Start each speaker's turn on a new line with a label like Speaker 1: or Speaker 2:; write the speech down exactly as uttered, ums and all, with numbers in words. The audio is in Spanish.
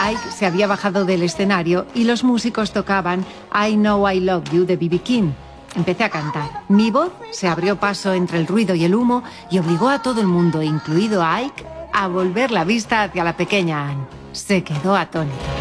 Speaker 1: Ike se había bajado del escenario y los músicos tocaban I Know I Love You de B B King. Empecé a cantar. Mi voz se abrió paso entre el ruido y el humo y obligó a todo el mundo, incluido a Ike, a volver la vista hacia la pequeña Anne. Se quedó atónito.